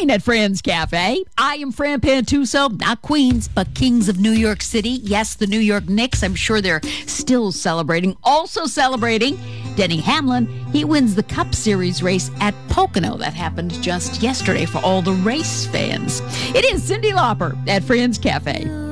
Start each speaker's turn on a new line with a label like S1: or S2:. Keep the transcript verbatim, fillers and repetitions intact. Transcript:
S1: morning at Friends Cafe. I am Fran Pantuso, not Queens, but Kings of New York City. Yes, the New York Knicks. I'm sure they're still celebrating. Also celebrating, Denny Hamlin. He wins the Cup Series race at Pocono. That happened just yesterday for all the race fans. It is Cyndi Lauper at Friends Cafe.